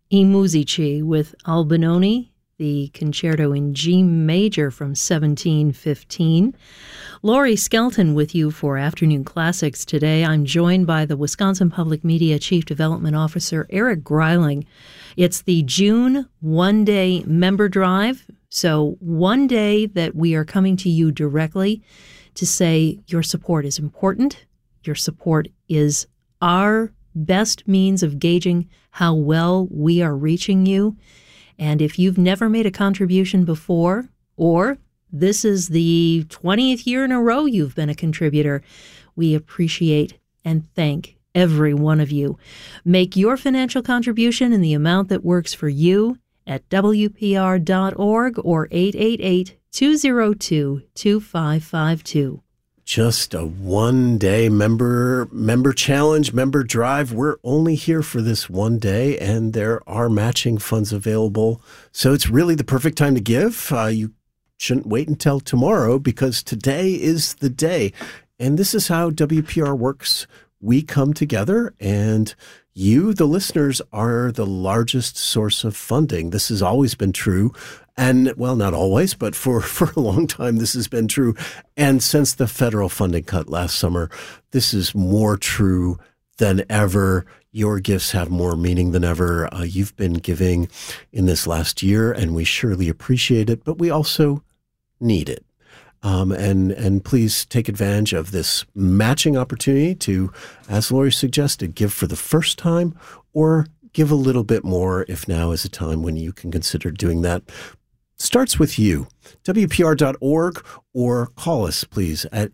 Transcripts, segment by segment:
I Musici with Albinoni, the concerto in G major from 1715. Laurie Skelton with you for Afternoon Classics today. I'm joined by the Wisconsin Public Media Chief Development Officer, Eric Greiling. It's the June one-day member drive, so one day that we are coming to you directly to say your support is important. Your support is our best means of gauging how well we are reaching you. And if you've never made a contribution before, or this is the 20th year in a row you've been a contributor, we appreciate and thank every one of you. Make your financial contribution in the amount that works for you at WPR.org or 888-202-2552. Just a one-day member challenge, member drive. We're only here for this one day, and there are matching funds available. So it's really the perfect time to give. You shouldn't wait until tomorrow, because today is the day. And this is how WPR works. We come together, and you, the listeners, are the largest source of funding. This has always been true. And, well, not always, but for a long time, this has been true. And since the federal funding cut last summer, this is more true than ever. Your gifts have more meaning than ever. You've been giving in this last year, and we surely appreciate it, but we also need it. And please take advantage of this matching opportunity to, as Laurie suggested, give for the first time, or give a little bit more if now is a time when you can consider doing that. Starts with you. WPR.org, or call us, please, at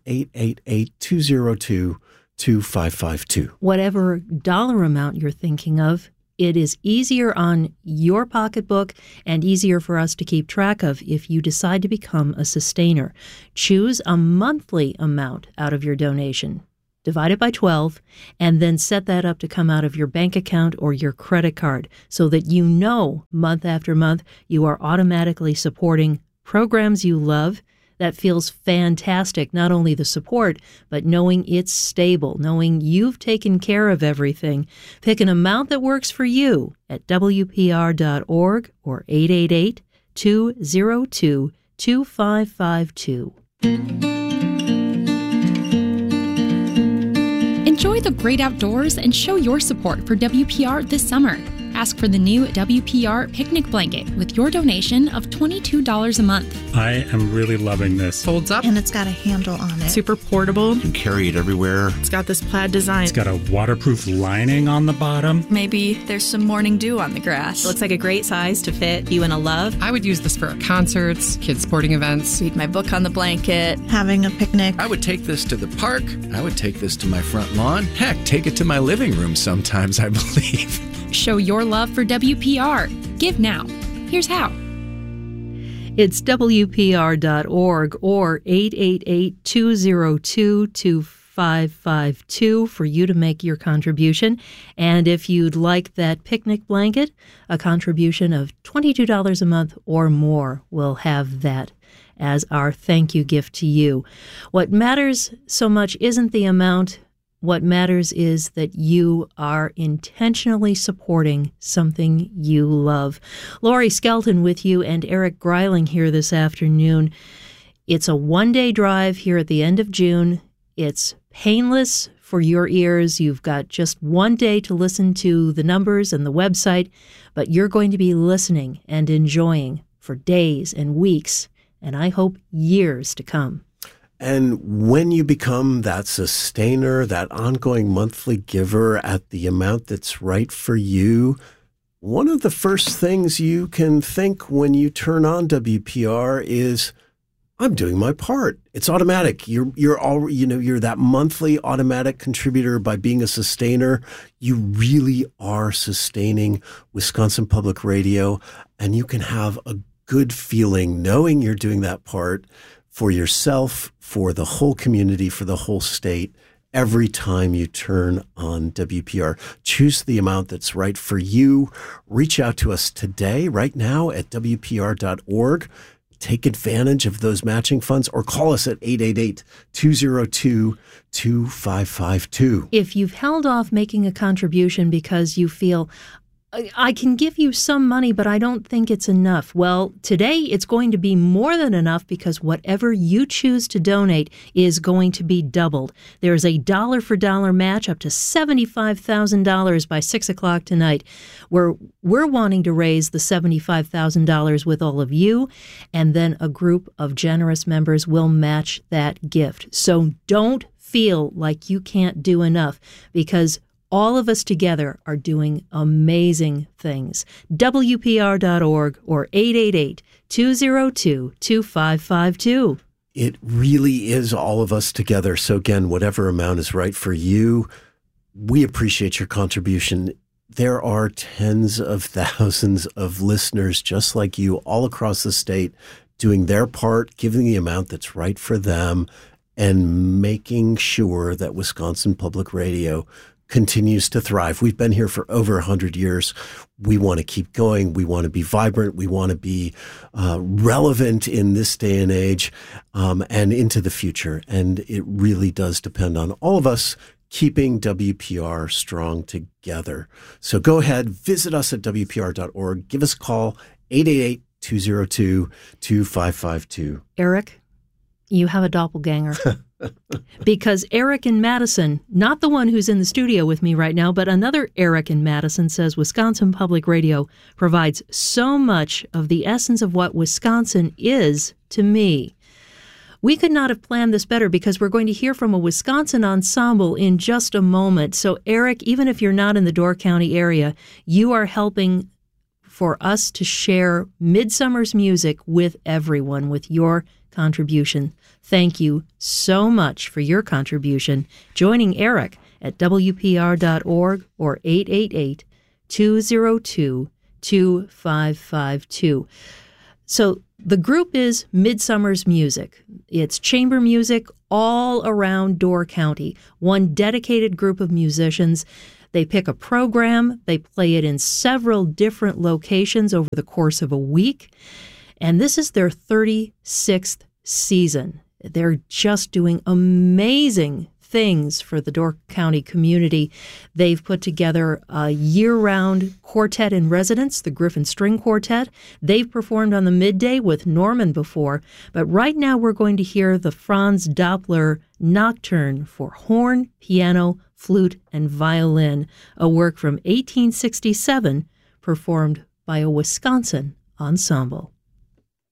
888-202-2552. Whatever dollar amount you're thinking of, it is easier on your pocketbook and easier for us to keep track of if you decide to become a sustainer. Choose a monthly amount out of your donation. Divide it by 12, and then set that up to come out of your bank account or your credit card so that you know month after month you are automatically supporting programs you love. That feels fantastic, not only the support, but knowing it's stable, knowing you've taken care of everything. Pick an amount that works for you at WPR.org or 888-202-2552. Enjoy the great outdoors and show your support for WPR this summer. Ask for the new WPR picnic blanket with your donation of $22 a month. I am really loving this. Folds up. And it's got a handle on it. Super portable. You can carry it everywhere. It's got this plaid design. It's got a waterproof lining on the bottom. Maybe there's some morning dew on the grass. It looks like a great size to fit you and a love. I would use this for concerts, kids' sporting events. Read my book on the blanket. Having a picnic. I would take this to the park. I would take this to my front lawn. Heck, take it to my living room sometimes, I believe. Show your love for WPR. Give now. Here's how. It's WPR.org or 888-202-2552 for you to make your contribution. And if you'd like that picnic blanket, a contribution of $22 a month or more will have that as our thank you gift to you. What matters so much isn't the amount. What matters is that you are intentionally supporting something you love. Laurie Skelton with you and Eric Greiling here this afternoon. It's a one-day drive here at the end of June. It's painless for your ears. You've got just one day to listen to the numbers and the website, but you're going to be listening and enjoying for days and weeks, and I hope years to come. And when you become that sustainer, that ongoing monthly giver at the amount that's right for you, one of the first things you can think when you turn on WPR is, I'm doing my part. It's automatic. You're that monthly automatic contributor. By being a sustainer, you really are sustaining Wisconsin Public Radio, and you can have a good feeling knowing you're doing that part for yourself, for the whole community, for the whole state, every time you turn on WPR. Choose the amount that's right for you. Reach out to us today, right now, at WPR.org. Take advantage of those matching funds, or call us at 888-202-2552. If you've held off making a contribution because you feel, I can give you some money, but I don't think it's enough. Well, today it's going to be more than enough because whatever you choose to donate is going to be doubled. There's a dollar-for-dollar match up to $75,000 by 6 o'clock tonight, where we're wanting to raise the $75,000 with all of you, and then a group of generous members will match that gift. So don't feel like you can't do enough, because all of us together are doing amazing things. WPR.org or 888-202-2552. It really is all of us together. So again, whatever amount is right for you, we appreciate your contribution. There are tens of thousands of listeners just like you all across the state doing their part, giving the amount that's right for them, and making sure that Wisconsin Public Radio continues to thrive. We've been here for over 100 years. We want to keep going. We want to be vibrant. We want to be relevant in this day and age and into the future. And it really does depend on all of us keeping WPR strong together. So go ahead, visit us at WPR.org. Give us a call, 888-202-2552. Eric, you have a doppelganger. Because Eric in Madison, not the one who's in the studio with me right now, but another Eric in Madison, says Wisconsin Public Radio provides so much of the essence of what Wisconsin is to me. We could not have planned this better, because we're going to hear from a Wisconsin ensemble in just a moment. So Eric, even if you're not in the Door County area, you are helping for us to share Midsummer's music with everyone with your contribution. Thank you so much for your contribution. Joining Eric at WPR.org or 888-202-2552. So the group is Midsummer's Music. It's chamber music all around Door County. One dedicated group of musicians. They pick a program. They play it in several different locations over the course of a week. And this is their 36th season. They're just doing amazing things for the Door County community. They've put together a year-round quartet in residence, the Griffin String Quartet. They've performed on the midday with Norman before, but right now we're going to hear the Franz Doppler Nocturne for horn, piano, flute, and violin, a work from 1867 performed by a Wisconsin ensemble.